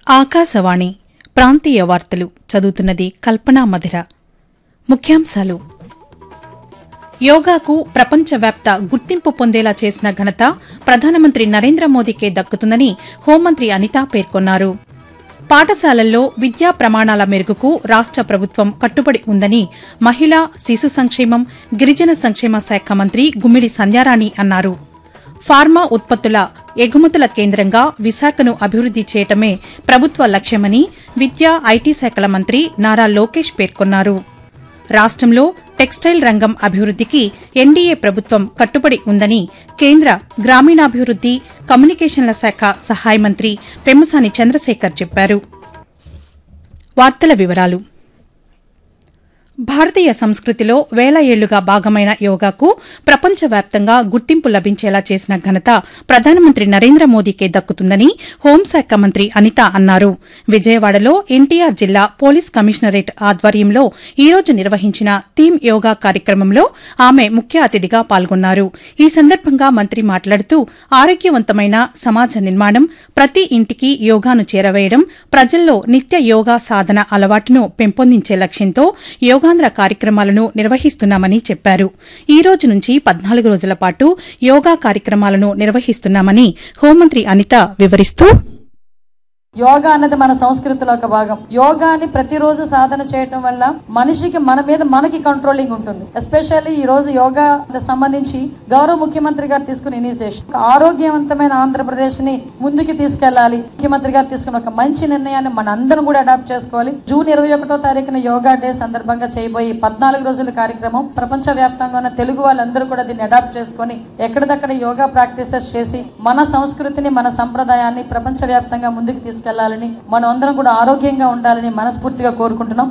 ఆకాశవాణి ప్రాంతీయ వార్తలు చదువుతున్నది కల్పనా మధిర. ముఖ్యాంశాలు: యోగాకు ప్రపంచవ్యాప్త గుర్తింపు పొందేలా చేసిన ఘనత ప్రధానమంత్రి నరేంద్ర మోదీకే దక్కుతుందని హోంమంత్రి అనిత పేర్కొన్నారు. పాఠశాలల్లో విద్యా ప్రమాణాల మెరుగుకు రాష్ట ప్రభుత్వం కట్టుబడి ఉందని మహిళా శిశు సంక్షేమం, గిరిజన సంక్షేమ శాఖ మంత్రి గుమ్మిడి సంధ్యారాణి అన్నారు. ఫార్మా ఉత్పత్తుల ఎగుమతుల కేంద్రంగా విశాఖను అభివృద్ది చేయటమే ప్రభుత్వ లక్ష్యమని విద్యా, ఐటీ శాఖల మంత్రి నారా లోకేష్ పేర్కొన్నారు. రాష్టంలో టెక్స్టైల్ రంగం అభివృద్దికి ఎన్డీఏ ప్రభుత్వం కట్టుబడి ఉందని కేంద్ర గ్రామీణాభివృద్ది, కమ్యూనికేషన్ల శాఖ సహాయ మంత్రి పెమ్మసాని చంద్రశేఖర్ చెప్పారు. వార్తల వివరాలు: భారతీయ సంస్కృతిలో వేల ఏళ్లుగా భాగమైన యోగాకు ప్రపంచవ్యాప్తంగా గుర్తింపు లభించేలా చేసిన ఘనత ప్రధానమంత్రి నరేంద్ర మోదీకే దక్కుతుందని హోంశాఖ మంత్రి అనిత అన్నారు. విజయవాడలో ఎన్టీఆర్ జిల్లా పోలీస్ కమిషనరేట్ ఆధ్వర్యంలో ఈ రోజు నిర్వహించిన థీమ్ యోగా కార్యక్రమంలో ఆమె ముఖ్య అతిథిగా పాల్గొన్నారు. ఈ సందర్భంగా మంత్రి మాట్లాడుతూ ఆరోగ్యవంతమైన సమాజ నిర్మాణం, ప్రతి ఇంటికి యోగాను చేరవేయడం, ప్రజల్లో నిత్య యోగా సాధన అలవాటును పెంపొందించే లక్ష్యంతో యోగాంధ్ర కార్యక్రమాలను నిర్వహిస్తున్నామని చెప్పారు. ఈ రోజు నుంచి 14 రోజుల పాటు యోగా కార్యక్రమాలను నిర్వహిస్తున్నామని హోంమంత్రి అనిత వివరిస్తూ, యోగా అన్నది మన సంస్కృతిలో ఒక భాగం. యోగాని ప్రతిరోజు సాధన చేయటం వల్ల మనిషికి మన మీద మనకి కంట్రోలింగ్ ఉంటుంది. ఎస్పెషల్లీ ఈ రోజు యోగా సంబంధించి గౌరవ ముఖ్యమంత్రి గారు తీసుకున్న ఇనిషియేషన్ ఆరోగ్యవంతమైన ఆంధ్రప్రదేశ్ ని ముందుకు తీసుకెళ్లాలి. ముఖ్యమంత్రి గారు తీసుకున్న ఒక మంచి నిర్ణయాన్ని మన అందరం కూడా అడాప్ట్ చేసుకోవాలి. జూన్ 21వ తారీఖున యోగా డే సందర్భంగా చేయబోయే 14 రోజుల కార్యక్రమం ప్రపంచ వ్యాప్తంగా ఉన్న తెలుగు వాళ్ళందరూ కూడా దీన్ని అడాప్ట్ చేసుకుని ఎక్కడిదక్కడ యోగా ప్రాక్టీసెస్ చేసి మన సంస్కృతిని, మన సంప్రదాయాన్ని ప్రపంచ వ్యాప్తంగా ముందుకు తీసుకెళ్లాలని, మనం అందరం కూడా ఆరోగ్యంగా ఉండాలని మనస్ఫూర్తిగా కోరుకుంటున్నాం.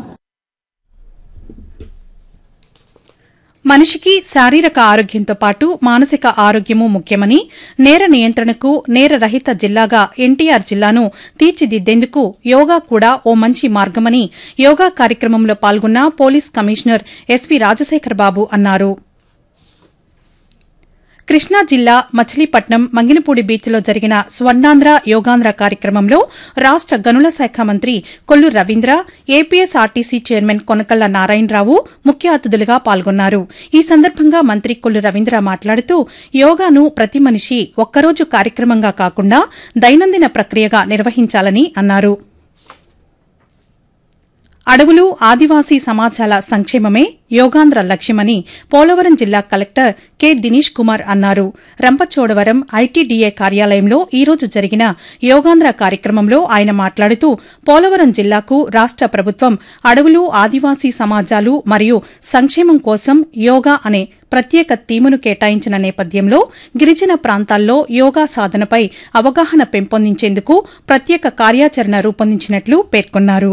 మనిషికి శారీరక ఆరోగ్యంతో పాటు మానసిక ఆరోగ్యమూ ముఖ్యమని, నేర నియంత్రణకు నేరరహిత జిల్లాగా ఎన్టీఆర్ జిల్లాను తీర్చిదిద్దేందుకు యోగా కూడా ఓ మంచి మార్గమని యోగా కార్యక్రమంలో పాల్గొన్న పోలీస్ కమిషనర్ ఎస్వీ రాజశేఖర్ బాబు అన్నారు. కృష్ణా జిల్లా మచిలీపట్నం మంగినపూడి బీచ్లో జరిగిన స్వర్ణాంధ్ర యోగాంధ్ర కార్యక్రమంలో రాష్ట గనుల శాఖ మంత్రి కొల్లు రవీంద్ర, ఏపీఎస్ఆర్టీసీ చైర్మన్ కొనకళ్ల నారాయణరావు ముఖ్య అతిథులుగా పాల్గొన్నారు. ఈ సందర్భంగా మంత్రి కొల్లు రవీంద్ర మాట్లాడుతూ యోగాను ప్రతి మనిషి ఒక్కరోజు కార్యక్రమంగా కాకుండా దైనందిన ప్రక్రియగా నిర్వహించాలని అన్నారు. అడవులు, ఆదివాసీ సమాజాల సంక్షేమమే యోగాంధ్ర లక్ష్యమని పోలవరం జిల్లా కలెక్టర్ కె దినేష్ కుమార్ అన్నారు. రంపచోడవరం ఐటీడీఏ కార్యాలయంలో ఈ రోజు జరిగిన యోగాంధ్ర కార్యక్రమంలో ఆయన మాట్లాడుతూ పోలవరం జిల్లాకు రాష్ట ప్రభుత్వం అడవులు, ఆదివాసీ సమాజాలు మరియు సంక్షేమం కోసం యోగా అనే ప్రత్యేక థీమును కేటాయించిన నేపథ్యంలో గిరిజన ప్రాంతాల్లో యోగా సాధనపై అవగాహన పెంపొందించేందుకు ప్రత్యేక కార్యాచరణ రూపొందించినట్లు పేర్కొన్నారు.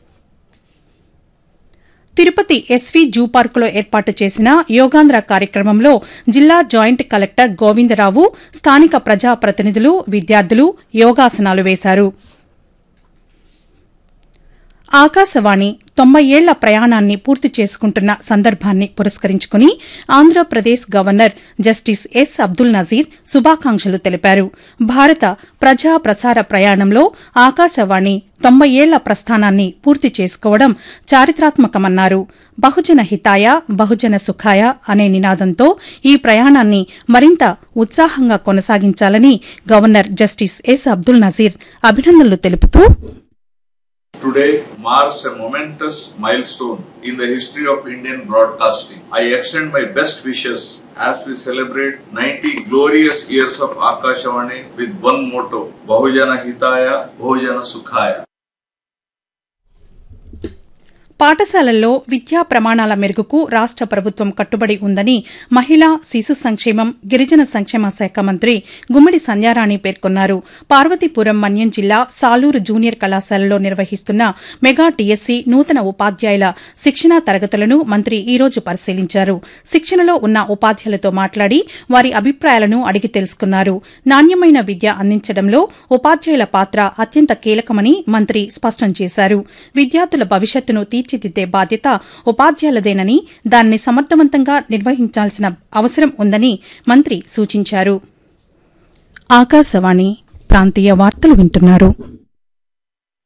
తిరుపతి ఎస్వీ జూ పార్కులో ఏర్పాటు చేసిన యోగాంధ్ర కార్యక్రమంలో జిల్లా జాయింట్ కలెక్టర్ గోవిందరావు, స్థానిక ప్రజాప్రతినిధులు, విద్యార్థులు యోగాసనాలు వేశారు. ఆకాశవాణి 90 ఏళ్ల ప్రయాణాన్ని పూర్తి చేసుకుంటున్న సందర్భాన్ని పురస్కరించుకుని Andhra Pradesh governor justice yes Abdul Nazir శుభాకాంక్షలు తెలిపారు. భారత ప్రజా ప్రసార ప్రయాణంలో ఆకాశవాణి 90 ఏళ్ల ప్రస్థానాన్ని పూర్తి చేసుకోవడం చారిత్రాత్మకమన్నారు. బహుజన హితాయ, బహుజన సుఖాయ అనే నినాదంతో ఈ ప్రయాణాన్ని మరింత ఉత్సాహంగా కొనసాగించాలని governor justice yes Abdul Nazir అభినందనలు తెలుపుతూ, Today marks a momentous milestone in the history of Indian broadcasting. I extend my best wishes as we celebrate 90 glorious years of Akashvani with one motto, Bahujana Hitaya, Bahujana Sukhaya. పాఠశాలల్లో విద్యా ప్రమాణాల మెరుగుకు రాష్ట ప్రభుత్వం కట్టుబడి ఉందని మహిళా శిశు సంక్షేమం, గిరిజన సంక్షేమ శాఖ మంత్రి గుమ్మిడి సంధ్యారాణి పేర్కొన్నారు. పార్వతీపురం మన్యం జిల్లా సాలూరు జూనియర్ కళాశాలలో నిర్వహిస్తున్న మెగా టీఎస్సీ నూతన ఉపాధ్యాయుల శిక్షణా తరగతులను మంత్రి ఈ రోజు పరిశీలించారు. శిక్షణలో ఉన్న ఉపాధ్యాయులతో మాట్లాడి వారి అభిప్రాయాలను అడిగి తెలుసుకున్నారు. నాణ్యమైన విద్య అందించడంలో ఉపాధ్యాయుల పాత్ర అత్యంత కీలకమని మంత్రి స్పష్టం చేశారు. విద్యార్థుల భవిష్యత్తును తీర్చిదిద్దే బాధ్యత ఉపాధ్యాయులదేనని, దాన్ని సమర్థవంతంగా నిర్వహించాల్సిన అవసరం ఉందని మంత్రి సూచించారు. ఆకాశవాణి ప్రాంతీయ వార్తలు వింటున్నారు.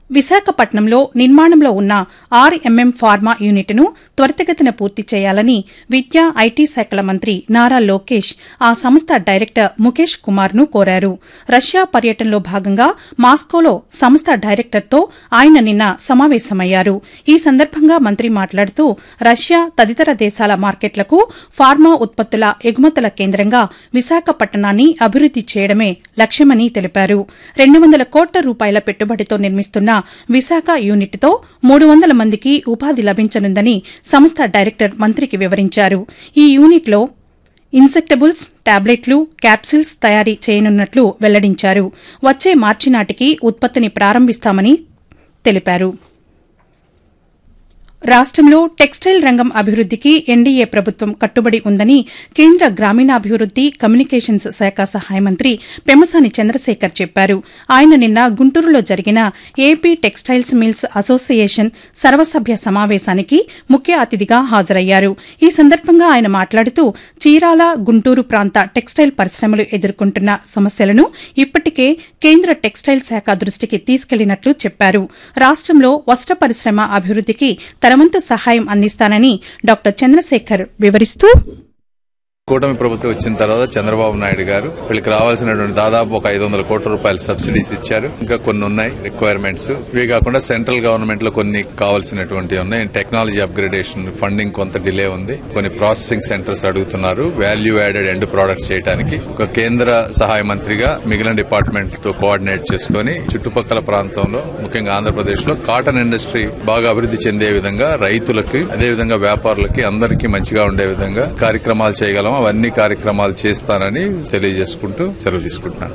విశాఖపట్నంలో నిర్మాణంలో ఉన్న ఆర్ఎంఎం ఫార్మా యూనిట్ను త్వరితగతిన పూర్తి చేయాలని విద్యా ఐటీ శాఖల మంత్రి నారా లోకేష్ ఆ సంస్థ డైరెక్టర్ ముఖేష్ కుమార్ను కోరారు. రష్యా పర్యటనలో భాగంగా మాస్కోలో సంస్థ డైరెక్టర్తో ఆయన నిన్న సమావేశమయ్యారు. ఈ సందర్భంగా మంత్రి మాట్లాడుతూ రష్యా తదితర దేశాల మార్కెట్లకు ఫార్మా ఉత్పత్తుల ఎగుమతుల కేంద్రంగా విశాఖపట్నాన్ని అభివృద్ది చేయడమే లక్ష్యమని తెలిపారు. 200 కోట్ల రూపాయల పెట్టుబడితో నిర్మిస్తున్న విశాఖ యూనిట్తో 300 మందికి ఉపాధి లభించనుందని సంస్థ డైరెక్టర్ మంత్రికి వివరించారు. ఈ యూనిట్లో ఇన్సెక్టబుల్స్, టాబ్లెట్లు, క్యాప్సిల్స్ తయారీ చేయనున్నట్లు వెల్లడించారు. వచ్చే మార్చి నాటికి ఉత్పత్తిని ప్రారంభిస్తామని తెలిపారు. రాష్టంలో టెక్స్టైల్ రంగం అభివృద్దికి ఎన్డీఏ ప్రభుత్వం కట్టుబడి ఉందని కేంద్ర గ్రామీణాభివృద్ది కమ్యూనికేషన్స్ శాఖ సహాయ మంత్రి పెమ్మసాని చంద్రశేఖర్ చెప్పారు. ఆయన నిన్న గుంటూరులో జరిగిన ఏపీ టెక్స్టైల్స్ మిల్స్ అసోసియేషన్ సర్వసభ్య సమావేశానికి ముఖ్య అతిథిగా హాజరయ్యారు. ఈ సందర్భంగా ఆయన మాట్లాడుతూ చీరాల, గుంటూరు ప్రాంత టెక్స్టైల్ పరిశ్రమలు ఎదుర్కొంటున్న సమస్యలను ఇప్పటికే కేంద్ర టెక్స్టైల్ శాఖ దృష్టికి తీసుకెళ్లినట్లు చెప్పారు. రాష్టంలో వస్త్ర పరిశ్రమ అభివృద్దికి తనవంతు సహాయం అందిస్తానని డాక్టర్ చంద్రశేఖర్ వివరిస్తూ, కూటమి ప్రభుత్వం వచ్చిన తర్వాత చంద్రబాబు నాయుడు గారు వీళ్ళకి రావాల్సినటువంటి దాదాపు ఒక 500 కోట్ల రూపాయల సబ్సిడీస్ ఇచ్చారు. ఇంకా కొన్ని ఉన్నాయి రిక్వైర్మెంట్స్. ఇవి కాకుండా సెంట్రల్ గవర్నమెంట్ లో కొన్ని కావాల్సినటువంటి ఉన్నాయి. టెక్నాలజీ అప్గ్రేడేషన్ ఫండింగ్ కొంత డిలే ఉంది. కొన్ని ప్రాసెసింగ్ సెంటర్స్ అడుగుతున్నారు వాల్యూ యాడెడ్ ఎండ్ ప్రొడక్ట్స్ చేయడానికి. ఒక కేంద్ర సహాయ మంత్రిగా మిగిలిన డిపార్ట్మెంట్ తో కోఆర్డినేట్ చేసుకుని చుట్టుపక్కల ప్రాంతంలో ముఖ్యంగా ఆంధ్రప్రదేశ్ లో కాటన్ ఇండస్ట్రీ బాగా అభివృద్ది చెందే విధంగా రైతులకి అదేవిధంగా వ్యాపారులకి అందరికీ మంచిగా ఉండే విధంగా కార్యక్రమాలు చేయగలం. అవన్నీ కార్యక్రమాలు చేస్తానని తెలియజేసుకుంటూ సెలవు తీసుకుంటున్నాను.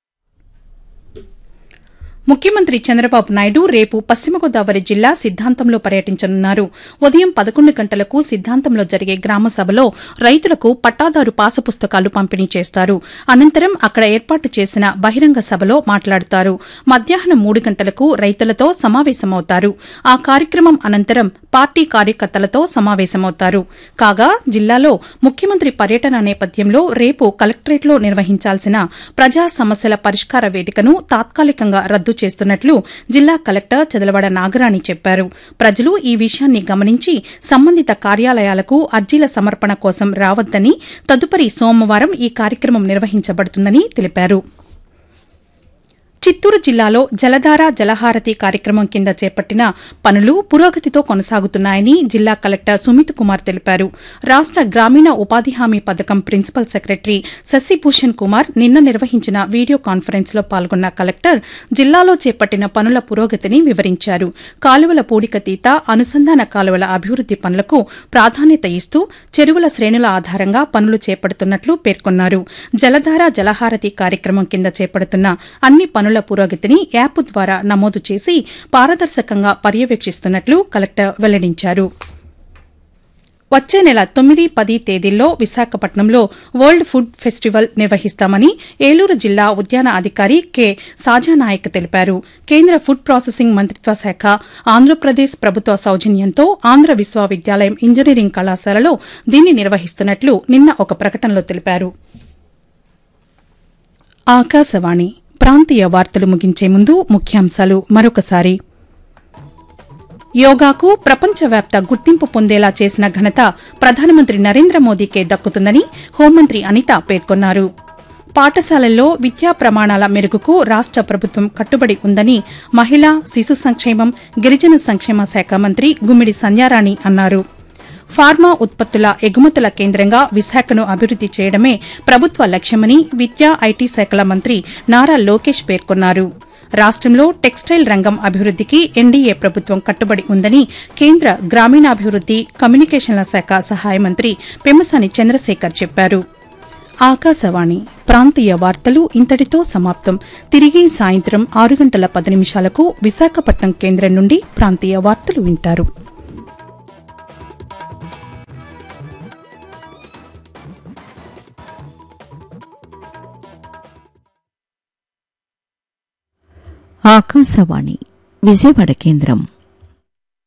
ముఖ్యమంత్రి చంద్రబాబు నాయుడు రేపు పశ్చిమ గోదావరి జిల్లా సిద్దాంతంలో పర్యటించనున్నారు. ఉదయం 11 గంటలకు సిద్దాంతంలో జరిగే గ్రామ సభలో రైతులకు పట్టాదారు పాసు పుస్తకాలు పంపిణీ చేస్తారు. అనంతరం అక్కడ ఏర్పాటు చేసిన బహిరంగ సభలో మాట్లాడతారు. మధ్యాహ్నం 3 గంటలకు రైతులతో సమావేశమవుతారు. ఆ కార్యక్రమం అనంతరం పార్టీ కార్యకర్తలతో సమావేశమవుతారు. కాగా జిల్లాలో ముఖ్యమంత్రి పర్యటన నేపథ్యంలో రేపు కలెక్టరేట్లో నిర్వహించాల్సిన ప్రజా సమస్యల పరిష్కార వేదికను తాత్కాలికంగా రద్దు చేస్తున్నట్లు జిల్లా కలెక్టర్ చదలవాడ నాగరాణి చెప్పారు. ప్రజలు ఈ విషయాన్ని గమనించి సంబంధిత కార్యాలయాలకు అర్జీల సమర్పణ కోసం రావద్దని, తదుపరి సోమవారం ఈ కార్యక్రమం నిర్వహించబడుతుందని తెలిపారు. చిత్తూరు జిల్లాలో జలధార జలహారతి కార్యక్రమం కింద చేపట్టిన పనులు పురోగతితో కొనసాగుతున్నాయని జిల్లా కలెక్టర్ సుమిత్ కుమార్ తెలిపారు. రాష్ట గ్రామీణ ఉపాధి హామీ పథకం ప్రిన్సిపల్ సెక్రటరీ శశిభూషణ్ కుమార్ నిన్న నిర్వహించిన వీడియో కాన్ఫరెన్స్ లో పాల్గొన్న కలెక్టర్ జిల్లాలో చేపట్టిన పనుల పురోగతిని వివరించారు. కాలువల పూడికతీత, అనుసంధాన కాలువల అభివృద్ది పనులకు ప్రాధాన్యత ఇస్తూ చెరువుల శ్రేణుల ఆధారంగా పనులు చేపడుతున్నట్లు పేర్కొన్నారు. జలధార జలహారతి కార్యక్రమం కింద చేపడుతున్న అన్ని పనుల పురోగతిని యాప్ ద్వారా నమోదు చేసి పారదర్శకంగా పర్యవేక్షిస్తున్నట్లు కలెక్టర్ వెల్లడించారు. వచ్చే నెల 9, 10 తేదీల్లో విశాఖపట్నంలో వరల్డ్ ఫుడ్ ఫెస్టివల్ నిర్వహిస్తామని ఏలూరు జిల్లా ఉద్యాన అధికారి కె సాజానాయక్ తెలిపారు. కేంద్ర ఫుడ్ ప్రాసెసింగ్ మంత్రిత్వ శాఖ, ఆంధ్రప్రదేశ్ ప్రభుత్వ సౌజన్యంతో ఆంధ్ర విశ్వవిద్యాలయం ఇంజనీరింగ్ కళాశాలలో దీన్ని నిర్వహిస్తున్నట్లు నిన్న ఒక ప్రకటనలో తెలిపారు. ఆకాశవాణి ప్రాంతీయ వార్తలు ముగించే ముందు ముఖ్యాంశాలు మరొకసారి. యోగాకు ప్రపంచవ్యాప్త గుర్తింపు పొందేలా చేసిన ఘనత ప్రధానమంత్రి నరేంద్ర మోదీకే దక్కుతుందని హోంమంత్రి అనిత పేర్కొన్నారు. పాఠశాలల్లో విద్యా ప్రమాణాల మెరుగుకు రాష్ట ప్రభుత్వం కట్టుబడి ఉందని మహిళా, శిశు సంక్షేమం, గిరిజన సంక్షేమ శాఖ మంత్రి గుమ్మిడి సంధ్యారాణి అన్నారు. ఫార్మా ఉత్పత్తుల ఎగుమతుల కేంద్రంగా విశాఖను అభివృద్ది చేయడమే ప్రభుత్వ లక్ష్యమని విద్యా ఐటీ శాఖల మంత్రి నారా లోకేష్ పేర్కొన్నారు. రాష్టంలో టెక్స్టైల్ రంగం అభివృద్దికి ఎన్డీఏ ప్రభుత్వం కట్టుబడి ఉందని కేంద్ర గ్రామీణాభివృద్ది కమ్యూనికేషన్ల శాఖ సహాయ మంత్రి పెమ్మసాని చంద్రశేఖర్ చెప్పారు. ఆకాశవాణి ప్రాంతీయ వార్తలు ఇంతటితో సమాప్తం. తిరిగి సాయంత్రం 6:10 విశాఖపట్నం కేంద్రం నుండి ప్రాంతీయ వార్తలు వింటారు. ఆకాశవాణి విజయవాడ కేంద్రం.